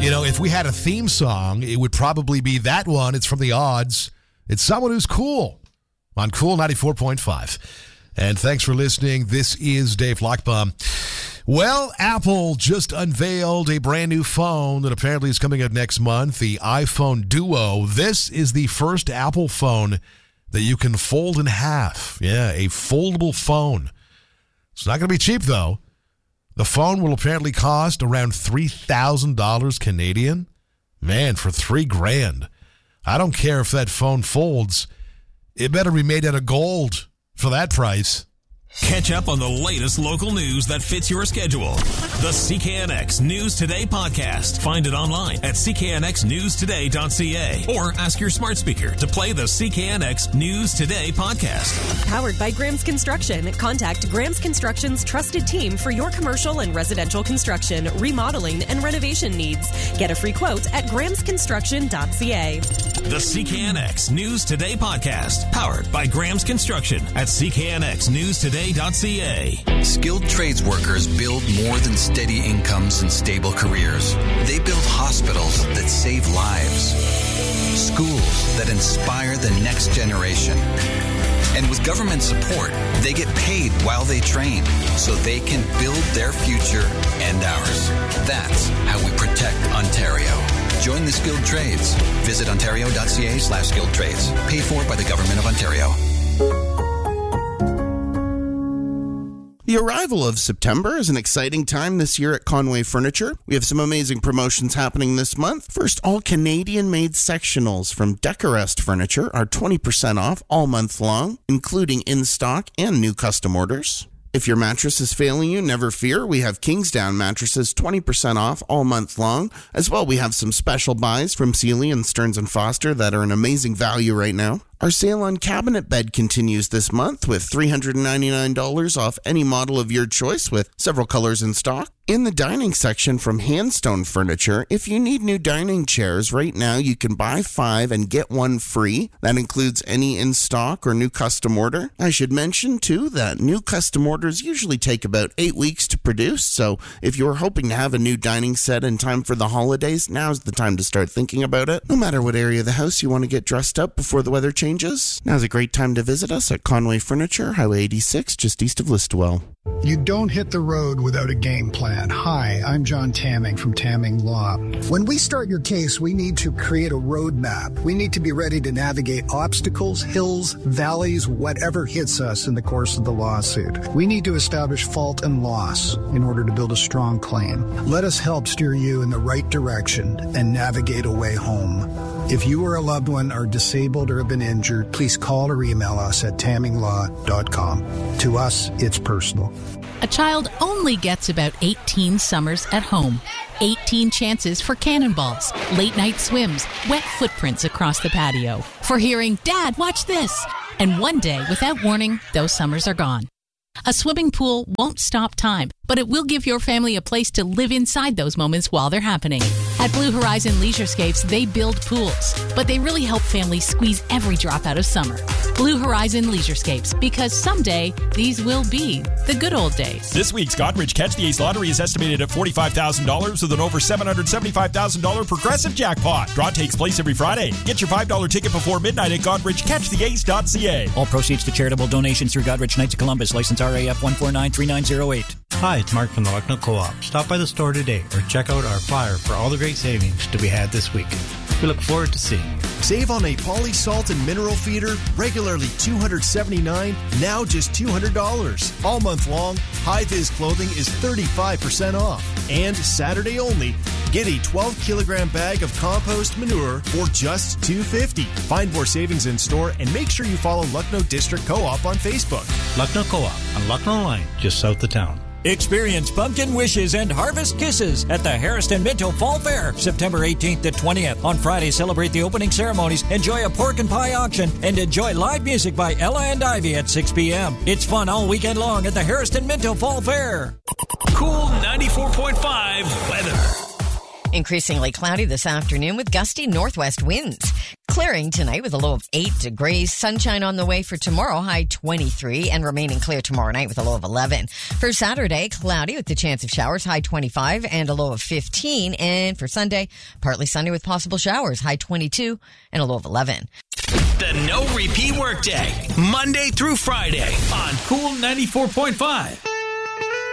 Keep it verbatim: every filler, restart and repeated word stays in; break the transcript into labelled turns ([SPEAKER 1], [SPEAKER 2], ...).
[SPEAKER 1] You know, if we had a theme song, it would probably be that one. It's from The Odds. It's Someone Who's Cool on Cool ninety-four point five. And thanks for listening. This is Dave Lockbaum. Well, Apple just unveiled a brand new phone that apparently is coming out next month, the iPhone Duo. This is the first Apple phone that you can fold in half. Yeah, a foldable phone. It's not going to be cheap, though. The phone will apparently cost around three thousand dollars Canadian. Man, for three grand. I don't care if that phone folds. It better be made out of gold for that price.
[SPEAKER 2] Catch up on the latest local news that fits your schedule. The C K N X News Today podcast. Find it online at c k n x news today dot c a or ask your smart speaker to play the C K N X News Today podcast.
[SPEAKER 3] Powered by Graham's Construction. Contact Graham's Construction's trusted team for your commercial and residential construction, remodeling, and renovation needs. Get a free quote at grahams construction dot c a.
[SPEAKER 2] The C K N X News Today podcast. Powered by Graham's Construction at c k n x news today dot c a.
[SPEAKER 4] Skilled trades workers build more than steady incomes and stable careers. They build hospitals that save lives, schools that inspire the next generation. And with government support, they get paid while they train so they can build their future and ours. That's how we protect Ontario. Join the skilled trades. Visit ontario dot c a slash skilled trades. Paid for by the Government of Ontario.
[SPEAKER 5] The arrival of September is an exciting time this year at Conway Furniture. We have some amazing promotions happening this month. First, all Canadian-made sectionals from Decorest Furniture are twenty percent off all month long, including in-stock and new custom orders. If your mattress is failing you, never fear. We have Kingsdown mattresses twenty percent off all month long. As well, we have some special buys from Sealy and Stearns and Foster that are an amazing value right now. Our sale on cabinet bed continues this month with three hundred ninety-nine dollars off any model of your choice with several colors in stock. In the dining section from Handstone Furniture, if you need new dining chairs right now, you can buy five and get one free. That includes any in stock or new custom order. I should mention, too, that new custom orders usually take about eight weeks to produce, so if you're hoping to have a new dining set in time for the holidays, now's the time to start thinking about it. No matter what area of the house you want to get dressed up before the weather changes, now's a great time to visit us at Conway Furniture, Highway eighty-six, just east of Listowel.
[SPEAKER 6] You don't hit the road without a game plan. Hi, I'm John Tamming from Tamming Law. When we start your case, we need to create a roadmap. We need to be ready to navigate obstacles, hills, valleys, whatever hits us in the course of the lawsuit. We need to establish fault and loss in order to build a strong claim. Let us help steer you in the right direction and navigate a way home. If you or a loved one are disabled or have been injured, please call or email us at tamming law dot com. To us, it's personal.
[SPEAKER 7] A child only gets about eighteen summers at home. eighteen chances for cannonballs, late night swims, wet footprints across the patio, for hearing, "Dad, watch this." And one day, without warning, those summers are gone. A swimming pool won't stop time, but it will give your family a place to live inside those moments while they're happening. At Blue Horizon Leisurescapes, they build pools, but they really help families squeeze every drop out of summer. Blue Horizon Leisurescapes, because someday these will be the good old days.
[SPEAKER 8] This week's Godrich Catch the Ace lottery is estimated at forty-five thousand dollars with an over seven hundred seventy-five thousand dollars progressive jackpot. Draw takes place every Friday. Get your five dollars ticket before midnight at godrich catch the ace dot c a.
[SPEAKER 9] All proceeds to charitable donations through Godrich Knights of Columbus, license R A F one four nine three nine zero eight.
[SPEAKER 10] Hi, it's Mark from the Lucknow Co-op. Stop by the store today or check out our flyer for all the great savings to be had this week. We look forward to seeing you.
[SPEAKER 11] Save on a poly salt and mineral feeder, regularly two hundred seventy-nine dollars, now just two hundred dollars. All month long, High-Vis clothing is thirty-five percent off. And Saturday only, get a twelve kilogram bag of compost manure for just two dollars and fifty cents. Find more savings in store and make sure you follow Lucknow District Co-op on Facebook.
[SPEAKER 10] Lucknow Co-op on Lucknow Line, just south of town.
[SPEAKER 9] Experience pumpkin wishes and harvest kisses at the Harrison Minto Fall Fair, September eighteenth to twentieth. On Friday, celebrate the opening ceremonies, enjoy a pork and pie auction, and enjoy live music by Ella and Ivy at six p.m. It's fun all weekend long at the Harrison Minto Fall Fair.
[SPEAKER 2] Cool ninety-four point five weather.
[SPEAKER 12] Increasingly cloudy this afternoon with gusty northwest winds. Clearing tonight with a low of eight degrees. Sunshine on the way for tomorrow, high twenty-three, and remaining clear tomorrow night with a low of eleven. For Saturday, cloudy with the chance of showers, high twenty-five, and a low of fifteen. And for Sunday, partly sunny with possible showers, high twenty-two, and a low of eleven.
[SPEAKER 13] The No Repeat Workday, Monday through Friday on Cool ninety-four point five.